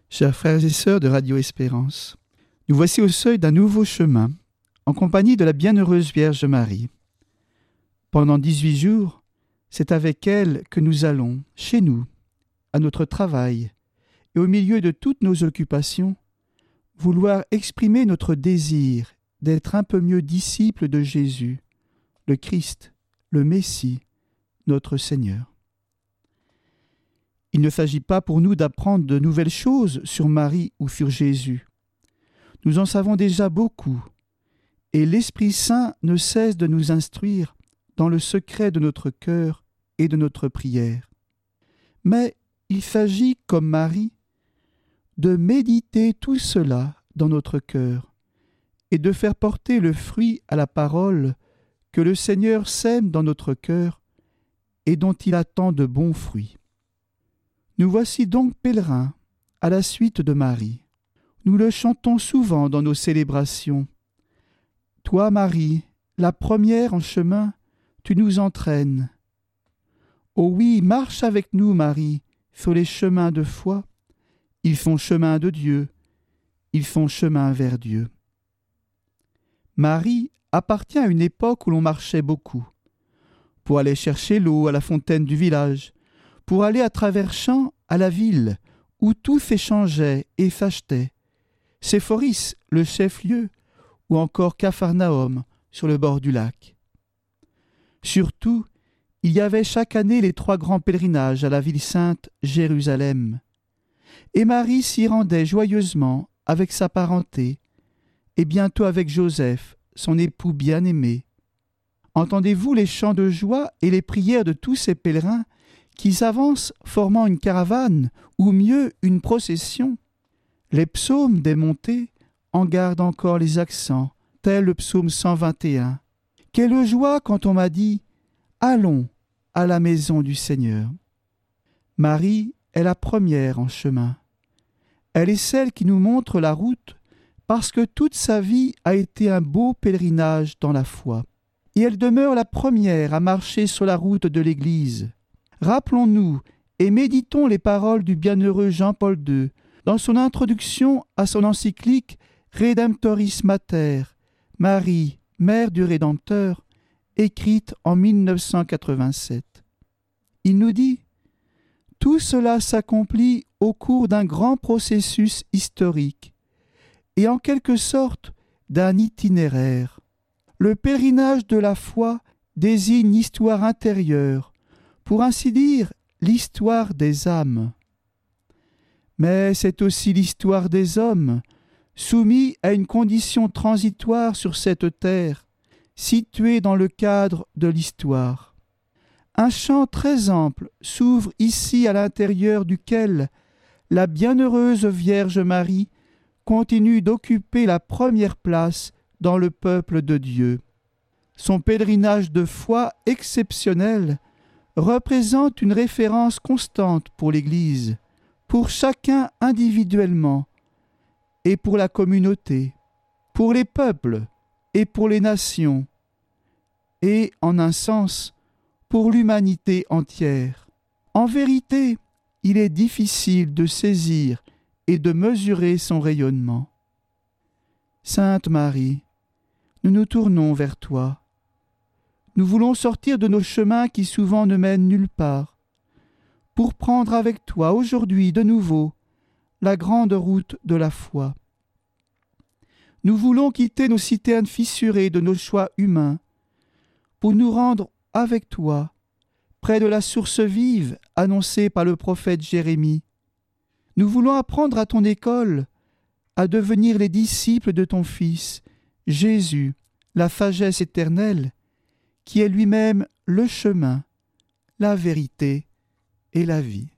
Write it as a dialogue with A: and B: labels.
A: Chers frères et sœurs de Radio Espérance, nous voici au seuil d'un nouveau chemin, en compagnie de la bienheureuse Vierge Marie. Pendant 18 jours, c'est avec elle que nous allons, chez nous, à notre travail, et au milieu de toutes nos occupations, vouloir exprimer notre désir d'être un peu mieux disciples de Jésus, le Christ, le Messie, notre Seigneur. Il ne s'agit pas pour nous d'apprendre de nouvelles choses sur Marie ou sur Jésus. Nous en savons déjà beaucoup, et l'Esprit Saint ne cesse de nous instruire dans le secret de notre cœur et de notre prière. Mais il s'agit, comme Marie, de méditer tout cela dans notre cœur et de faire porter le fruit à la parole que le Seigneur sème dans notre cœur et dont il attend de bons fruits. Nous voici donc pèlerins à la suite de Marie. Nous le chantons souvent dans nos célébrations. Toi, Marie, la première en chemin, tu nous entraînes. Oh oui, marche avec nous, Marie, sur les chemins de foi. Ils font chemin de Dieu, ils font chemin vers Dieu. Marie appartient à une époque où l'on marchait beaucoup. Pour aller chercher l'eau à la fontaine du village, pour aller à travers champs à la ville, où tout s'échangeait et s'achetait. Séphoris, le chef-lieu, ou encore Capharnaüm, sur le bord du lac. Surtout, il y avait chaque année les 3 grands pèlerinages à la ville sainte Jérusalem. Et Marie s'y rendait joyeusement avec sa parenté, et bientôt avec Joseph, son époux bien-aimé. Entendez-vous les chants de joie et les prières de tous ces pèlerins qui s'avancent formant une caravane, ou mieux une procession? Les psaumes des montées en gardent encore les accents, tel le psaume 121. Quelle joie quand on m'a dit « Allons à la maison du Seigneur ». Marie est la première en chemin. Elle est celle qui nous montre la route parce que toute sa vie a été un beau pèlerinage dans la foi. Et elle demeure la première à marcher sur la route de l'Église. Rappelons-nous et méditons les paroles du bienheureux Jean-Paul II dans son introduction à son encyclique Redemptoris Mater, Marie, mère du Rédempteur, écrite en 1987. Il nous dit « Tout cela s'accomplit au cours d'un grand processus historique et en quelque sorte d'un itinéraire. Le pèlerinage de la foi désigne l'histoire intérieure, pour ainsi dire l'histoire des âmes. Mais c'est aussi l'histoire des hommes, soumis à une condition transitoire sur cette terre, située dans le cadre de l'histoire. Un champ très ample s'ouvre ici à l'intérieur duquel la bienheureuse Vierge Marie continue d'occuper la première place dans le peuple de Dieu. Son pèlerinage de foi exceptionnel représente une référence constante pour l'Église, pour chacun individuellement, et pour la communauté, pour les peuples et pour les nations, et, en un sens, pour l'humanité entière. En vérité, il est difficile de saisir et de mesurer son rayonnement. Sainte Marie, nous nous tournons vers toi. Nous voulons sortir de nos chemins qui souvent ne mènent nulle part, pour prendre avec toi aujourd'hui de nouveau la grande route de la foi. Nous voulons quitter nos citernes fissurées de nos choix humains, pour nous rendre avec toi, près de la source vive annoncée par le prophète Jérémie. Nous voulons apprendre à ton école à devenir les disciples de ton Fils, Jésus, la sagesse éternelle, qui est lui-même le chemin, la vérité et la vie.